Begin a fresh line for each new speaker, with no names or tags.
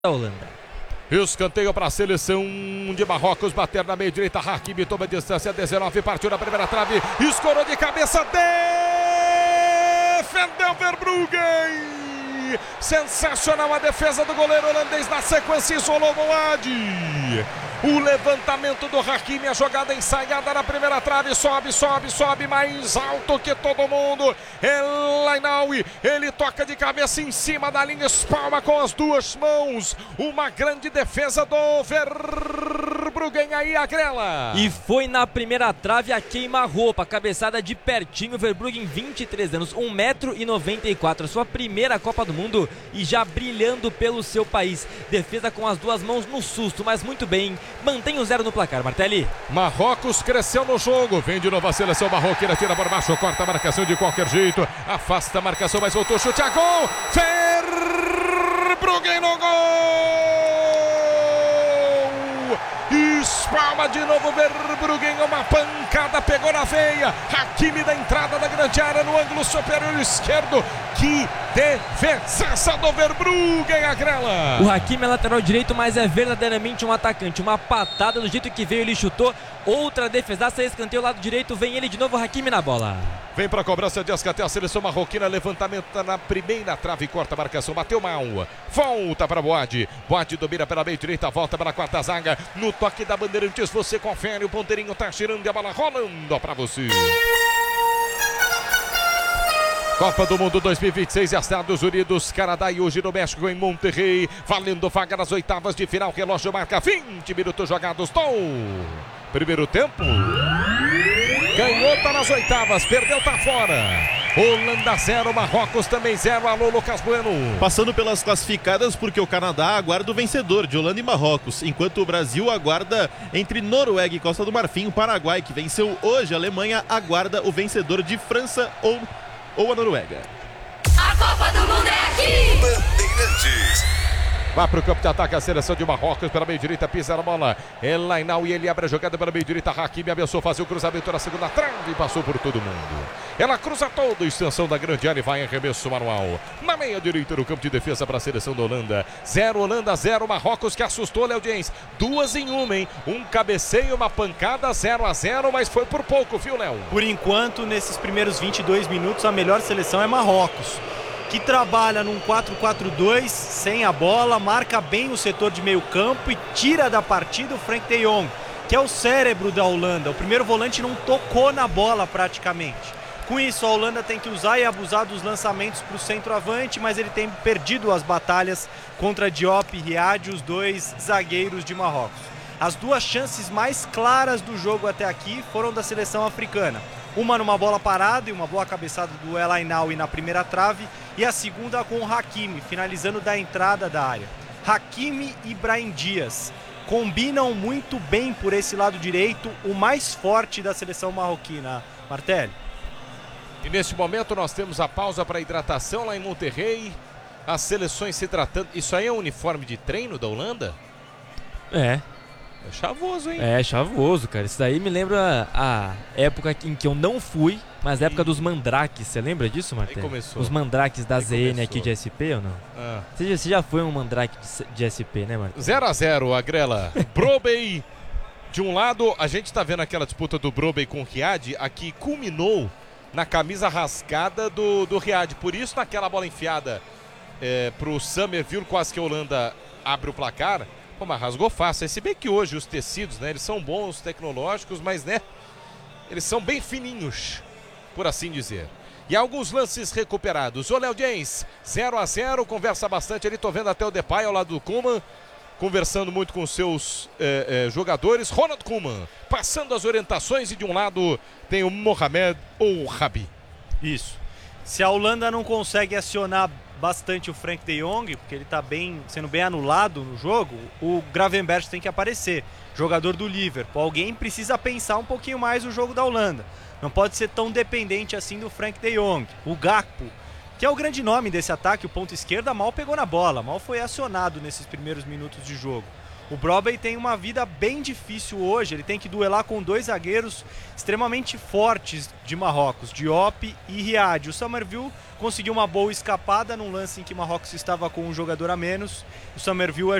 da Holanda.
Escanteio para a seleção de Marrocos, bater na meia direita, Hakimi toma distância, 19, partiu na primeira trave, escorou de cabeça, defendeu Verbruggen. Sensacional a defesa do goleiro holandês, na sequência isolou Boadi. O levantamento do Hakimi, a jogada ensaiada na primeira trave, sobe mais alto que todo mundo. El Ainaoui, ele toca de cabeça em cima da linha, espalma com as duas mãos. Uma grande defesa do Verbruggen aí, a grela.
E foi na primeira trave a queima-roupa, cabeçada de pertinho. Verbruggen, 23 anos, 1,94 m, sua primeira Copa do Mundo e já brilhando pelo seu país. Defesa com as duas mãos no susto, mas muito bem. Mantém o 0 no placar, Martelli.
Marrocos cresceu no jogo, vem de novo a seleção marroquina, tira por baixo, corta a marcação de qualquer jeito, afasta a marcação, mas voltou, chute a gol, Verbruggen no gol! Espalma de novo Verbruggen, uma pancada, pegou na veia, Hakimi da entrada da grande área no ângulo superior esquerdo, que defesa do Verbruggen, a grela.
O Hakimi é lateral direito, mas é verdadeiramente um atacante, uma patada do jeito que veio, ele chutou, outra defesaça, escanteio lado direito, vem ele de novo, Hakimi na bola.
Vem para a cobrança de escanteio a seleção marroquina, levantamento na primeira trave, corta a marcação, bateu mal, volta para Boadi, Boadi domina pela meia direita, volta para a quarta zaga, no toque da Bandeirantes, você confere, o ponteirinho tá girando e a bola rolando para você. Copa do Mundo 2026, Estados Unidos, Canadá e hoje no México, em Monterrey, valendo vaga nas oitavas de final, relógio marca 20 minutos jogados, primeiro tempo, ganhou, tá nas oitavas, perdeu, tá fora. Holanda 0, Marrocos também 0, alô Lucas Bueno.
Passando pelas classificadas porque o Canadá aguarda o vencedor de Holanda e Marrocos, enquanto o Brasil aguarda entre Noruega e Costa do Marfim, o Paraguai que venceu hoje, a Alemanha aguarda o vencedor de França ou a Noruega.
A Copa do Mundo é aqui!
Bandeirantes.
Vai para o campo de ataque a seleção de Marrocos, pela meia direita, pisa na bola, El Ainaoui, ele abre a jogada pela meia direita, Hakimi abençoou fazer o cruzamento na segunda trave e passou por todo mundo. Ela cruza toda a extensão da grande área e vai em arremesso manual. Na meia direita no campo de defesa para a seleção da Holanda. 0 Holanda, 0 Marrocos, que assustou, Léo Dias. 2 em 1, hein? Um cabeceio, uma pancada, 0-0, mas foi por pouco, viu, Léo?
Por enquanto, nesses primeiros 22 minutos, a melhor seleção é Marrocos, que trabalha num 4-4-2, sem a bola, marca bem o setor de meio campo e tira da partida o Frenkie de Jong, que é o cérebro da Holanda. O primeiro volante não tocou na bola praticamente. Com isso, a Holanda tem que usar e abusar dos lançamentos para o centroavante, mas ele tem perdido as batalhas contra Diop e Riad, os dois zagueiros de Marrocos. As duas chances mais claras do jogo até aqui foram da seleção africana. Uma numa bola parada e uma boa cabeçada do El Ainaoui na primeira trave, e a segunda com o Hakimi, finalizando da entrada da área. Hakimi e Brahim Dias combinam muito bem por esse lado direito, o mais forte da seleção marroquina, Martelli.
E neste momento nós temos a pausa para hidratação lá em Monterrey, as seleções se tratando. Isso aí é um uniforme de treino da Holanda?
É
chavoso, hein?
É chavoso, cara. Isso daí me lembra a época em que eu não fui, mas a época dos mandrakes. Você lembra disso, Martelli?
Aí começou.
Os mandrakes da
Aí
ZN
começou.
aqui de SP ou não?
Ah.
Você já foi um mandrake de SP, né, Martelli?
0-0, a grela. Brobey, de um lado, a gente tá vendo aquela disputa do Brobey com o Riad, aqui culminou na camisa rasgada do Riad. Por isso, naquela bola enfiada pro Summerville, quase que a Holanda abre o placar. Pô, mas rasgou fácil. Se bem que hoje os tecidos, né, eles são bons, tecnológicos, mas, né, eles são bem fininhos, por assim dizer. E alguns lances recuperados. Ô, Léo Dias, 0-0, conversa bastante ali, tô vendo até o Depay ao lado do Koeman, conversando muito com os seus jogadores. Ronald Koeman, passando as orientações, e de um lado tem o Mohamed ou Rabi.
Isso. Se a Holanda não consegue acionar bastante o Frenkie de Jong, porque ele está sendo bem anulado no jogo, o Gravenberch tem que aparecer, jogador do Liverpool. Alguém precisa pensar um pouquinho mais o jogo da Holanda. Não pode ser tão dependente assim do Frenkie de Jong. O Gakpo, que é o grande nome desse ataque, o ponto esquerda, mal pegou na bola, mal foi acionado nesses primeiros minutos de jogo. O Brobbey tem uma vida bem difícil hoje, ele tem que duelar com 2 zagueiros extremamente fortes de Marrocos, Diop e Riad. O Summerville conseguiu uma boa escapada num lance em que Marrocos estava com um jogador a menos. O Summerville